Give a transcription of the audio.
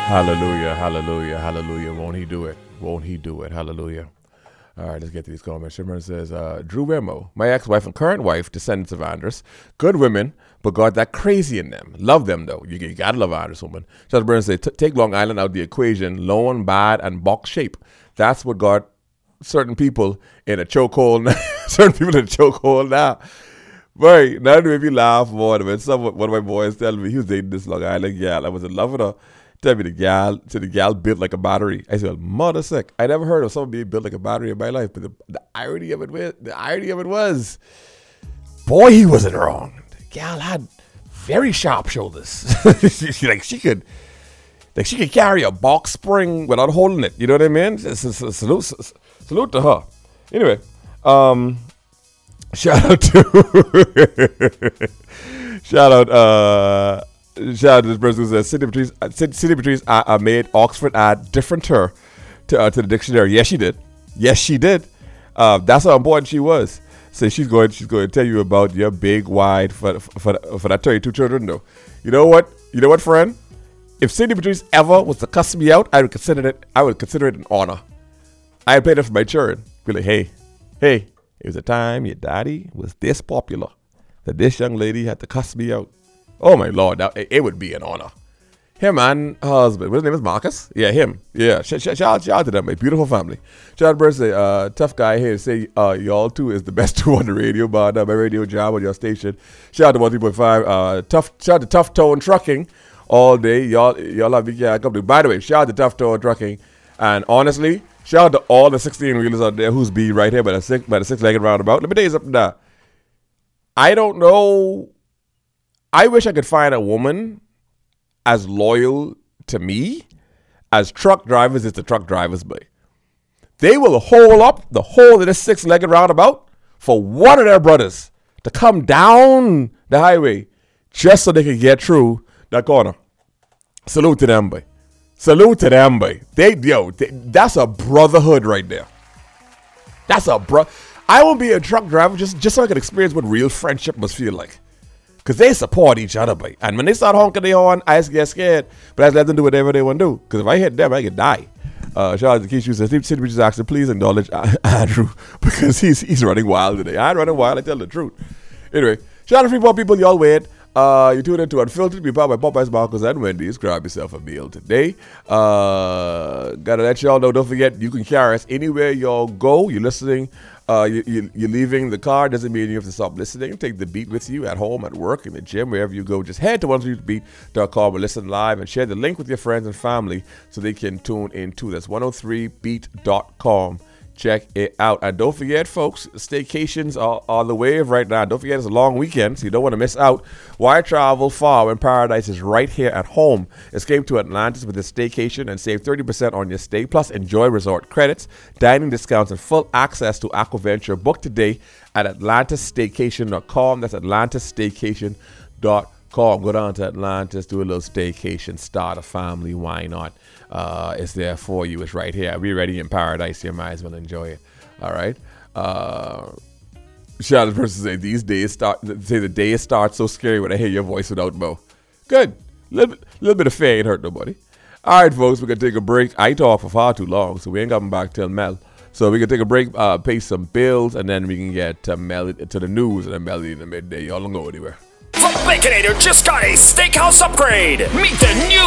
Hallelujah, hallelujah, hallelujah. Won't he do it? Won't he do it? Hallelujah. All right, let's get to these comments. Shimmer says, Drew Remo, my ex-wife and current wife, descendants of Andres. Good women, but got that crazy in them. Love them, though. You gotta love Andres woman. Charles Burns says, take Long Island out of the equation. Lone, bad, and box shape. That's what got certain people in a chokehold. Certain people in a chokehold now. Right, now it made me laugh more when one of my boys telling me he was dating this Long Island gal. I was in love with her. Tell me the gal built like a battery. I said, mother sick. I never heard of someone being built like a battery in my life, but the irony of it was, boy, he wasn't wrong. The gal had very sharp shoulders. she could carry a box spring without holding it. You know what I mean? Salute to her. Anyway, shout out to this person who says City Patrice made Oxford add different to the dictionary. Yes, she did. That's how important she was. So she's going to tell you about your big wide for that 32 children. No, you know what, friend? If City Patrice ever was to cuss me out, I would consider it an honor. I'd play that for my children. Be like, hey, it was a time your daddy was this popular that this young lady had to cuss me out. Oh my Lord, it would be an honor. Him and her husband, his name is Marcus? Yeah, him. Yeah, shout out to them, my beautiful family. Shout out to birthday, tough guy here to say y'all two is the best two on the radio, but my radio job on your station. Shout out to 103.5. Shout out to Tough Tone Trucking all day. Y'all have big company. By the way, shout out to Tough Tone Trucking. And honestly, shout out to all the 16-wheelers out there who's be right here by the six-legged roundabout. Let me tell you something now. I don't know. I wish I could find a woman as loyal to me as truck drivers is to truck drivers be. They will hold up the whole of this six-legged roundabout for one of their brothers to come down the highway just so they can get through that corner. Salute to them, boy. That's a brotherhood right there. I won't be a truck driver just so I can experience what real friendship must feel like. Because they support each other, boy. And when they start honking their horn, I get scared. But I just let them do whatever they want to do. Because if I hit them, I can die. Shout out to Keisha says, City Bridges actually please acknowledge Andrew because he's running wild today. I'm running wild, I tell the truth. Anyway, shout out to Freeport people, y'all wait. You tune into Unfiltered, be powered by Popeyes, Marcos, and Wendy's. Grab yourself a meal today. Gotta let y'all know, don't forget, you can carry us anywhere y'all go. You're listening, you're leaving the car. Doesn't mean you have to stop listening. Take the beat with you at home, at work, in the gym, wherever you go. Just head to 103beat.com and listen live and share the link with your friends and family so they can tune in too. That's 103beat.com. Check it out. And don't forget, folks, staycations are the wave right now. Don't forget, it's a long weekend, so you don't want to miss out. Why travel far when paradise is right here at home? Escape to Atlantis with a staycation and save 30% on your stay. Plus, enjoy resort credits, dining discounts, and full access to Aquaventure. Book today at AtlantisStaycation.com. That's AtlantisStaycation.com. Go down to Atlantis, do a little staycation, start a family. Why not? It's there for you. It's right here. We're ready in paradise. You might as well enjoy it. All right. Shout out to the person say the day starts so scary when I hear your voice without Mo. Good. Little bit of fear ain't hurt nobody. All right, folks. We're gonna take a break. I talk for far too long, so we ain't coming back till Mel. So we can take a break, pay some bills, and then we can get to the news and then Melody in the midday. Y'all don't go anywhere. The Baconator just got a steakhouse upgrade. Meet the new